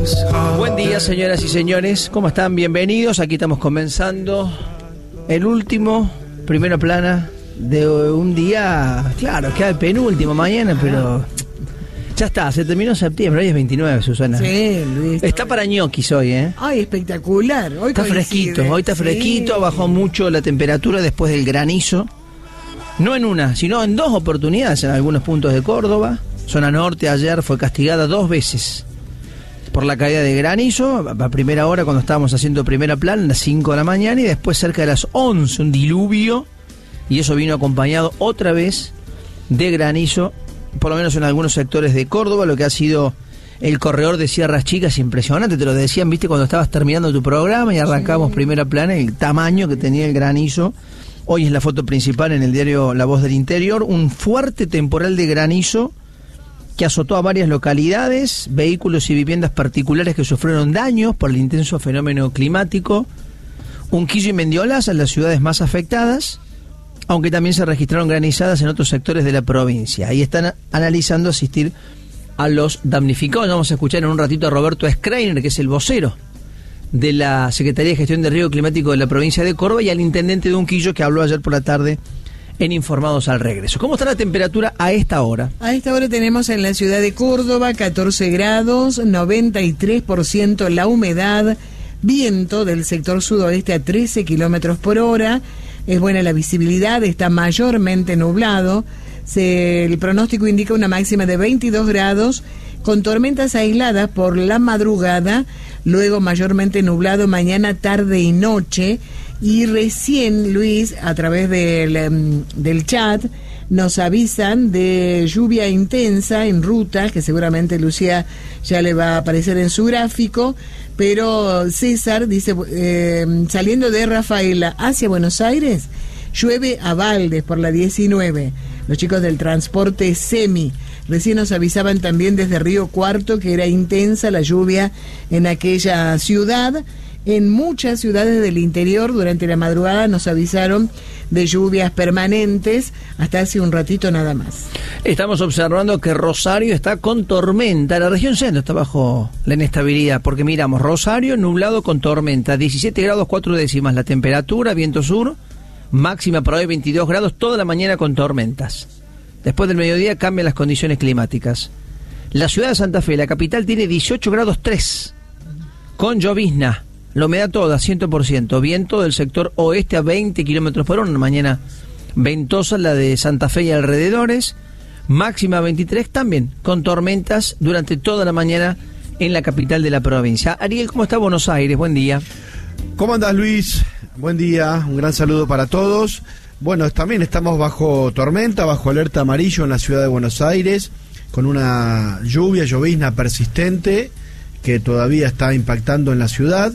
Buen día, señoras y señores, ¿cómo están? Bienvenidos, aquí estamos comenzando el último Primera Plana de un día, claro, queda el penúltimo mañana, pero ya está, se terminó septiembre, hoy es 29, Susana. Sí, Luis. Está para ñoquis hoy, ¿eh? Ay, espectacular. Hoy está fresquito, hoy está fresquito, bajó mucho la temperatura después del granizo. No en una, sino en dos oportunidades en algunos puntos de Córdoba. Zona norte ayer fue castigada 2 veces por la caída de granizo, a primera hora cuando estábamos haciendo Primera Plana, a las 5 de la mañana, y después cerca de las 11, un diluvio, y eso vino acompañado otra vez de granizo, por lo menos en algunos sectores de Córdoba, lo que ha sido el corredor de Sierras Chicas, impresionante, te lo decían, viste, cuando estabas terminando tu programa y arrancamos Primera Plana, el tamaño que tenía el granizo. Hoy es la foto principal en el diario La Voz del Interior, un fuerte temporal de granizo que azotó a varias localidades, vehículos y viviendas particulares que sufrieron daños por el intenso fenómeno climático. Unquillo y Mendiola son las ciudades más afectadas, aunque también se registraron granizadas en otros sectores de la provincia. Ahí están analizando asistir a los damnificados. Vamos a escuchar en un ratito a Roberto Schreiner, que es el vocero de la Secretaría de Gestión de Riesgo Climático de la provincia de Córdoba, y al intendente de Unquillo, que habló ayer por la tarde en Informados al Regreso. ¿Cómo está la temperatura a esta hora? A esta hora tenemos en la ciudad de Córdoba 14 grados, 93% la humedad, viento del sector sudoeste a 13 kilómetros por hora, es buena la visibilidad, está mayormente nublado, el pronóstico indica una máxima de 22 grados, con tormentas aisladas por la madrugada, luego mayormente nublado mañana, tarde y noche. Y recién, Luis, a través del chat, nos avisan de lluvia intensa en ruta, que seguramente Lucía ya le va a aparecer en su gráfico, pero César dice, saliendo de Rafaela hacia Buenos Aires, llueve a baldes por la 19. Los chicos del transporte semi recién nos avisaban también desde Río Cuarto que era intensa la lluvia en aquella ciudad. En muchas ciudades del interior durante la madrugada nos avisaron de lluvias permanentes hasta hace un ratito nada más. Estamos observando que Rosario está con tormenta, la región centro está bajo la inestabilidad, porque miramos, Rosario nublado con tormenta, 17 grados 4 décimas la temperatura, viento sur, máxima para hoy 22 grados, toda la mañana con tormentas. Después del mediodía cambian las condiciones climáticas. La ciudad de Santa Fe, la capital, tiene 18 grados 3, con llovizna. La humedad toda, 100%. Viento del sector oeste a 20 kilómetros por hora. Una mañana ventosa, la de Santa Fe y alrededores. Máxima 23 también, con tormentas durante toda la mañana en la capital de la provincia. Ariel, ¿cómo está Buenos Aires? Buen día. ¿Cómo andás, Luis? Buen día, un gran saludo para todos. Bueno, también estamos bajo tormenta, bajo alerta amarillo en la ciudad de Buenos Aires, con una llovizna persistente que todavía está impactando en la ciudad.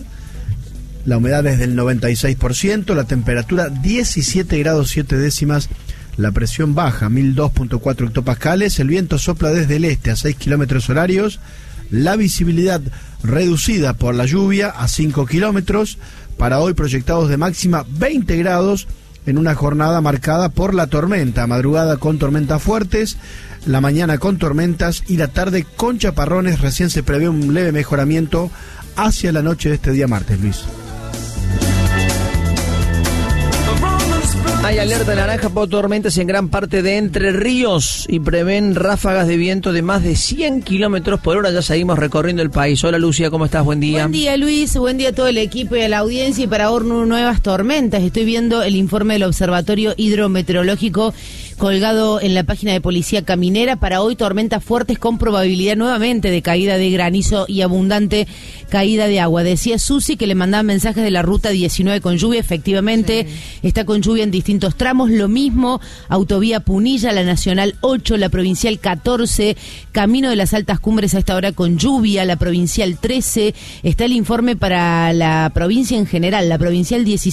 La humedad es del 96%, la temperatura 17 grados 7 décimas, la presión baja, 1002.4 hectopascales, el viento sopla desde el este a 6 kilómetros horarios, la visibilidad reducida por la lluvia a 5 kilómetros, para hoy proyectados de máxima 20 grados en una jornada marcada por la tormenta, madrugada con tormentas fuertes, la mañana con tormentas y la tarde con chaparrones. Recién se prevé un leve mejoramiento hacia la noche de este día martes, Luis. Hay alerta naranja por tormentas en gran parte de Entre Ríos y prevén ráfagas de viento de más de 100 kilómetros por hora. Ya seguimos recorriendo el país. Hola, Lucía, ¿cómo estás? Buen día. Buen día, Luis. Buen día a todo el equipo y a la audiencia. Y para hoy nuevas tormentas. Estoy viendo el informe del Observatorio Hidrometeorológico colgado en la página de Policía Caminera. Para hoy, tormentas fuertes con probabilidad nuevamente de caída de granizo y abundante caída de agua. Decía Susi que le mandaban mensajes de la ruta 19 con lluvia. Efectivamente, está con lluvia en distintos tramos. Lo mismo, autovía Punilla, la Nacional 8, la Provincial 14, Camino de las Altas Cumbres a esta hora con lluvia, la Provincial 13. Está el informe para la provincia en general, la Provincial 17.